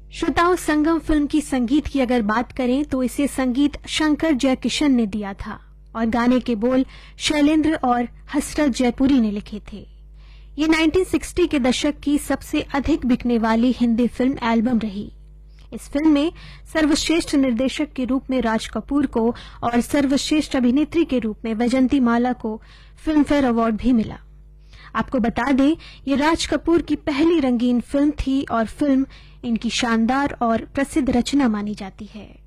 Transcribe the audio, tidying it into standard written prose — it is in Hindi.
श्रोताओं, संगम फिल्म की संगीत की अगर बात करें तो इसे संगीत शंकर जयकिशन ने दिया था और गाने के बोल शैलेंद्र और हसरत जयपुरी ने लिखे थे। ये 1960 के दशक की सबसे अधिक बिकने वाली हिंदी फिल्म एल्बम रही। इस फिल्म में सर्वश्रेष्ठ निर्देशक के रूप में राज कपूर को और सर्वश्रेष्ठ अभिनेत्री के रूप में वैजंती माला को फिल्म फेयर अवार्ड भी मिला। आपको बता दें, ये राज कपूर की पहली रंगीन फिल्म थी और फिल्म इनकी शानदार और प्रसिद्ध रचना मानी जाती है।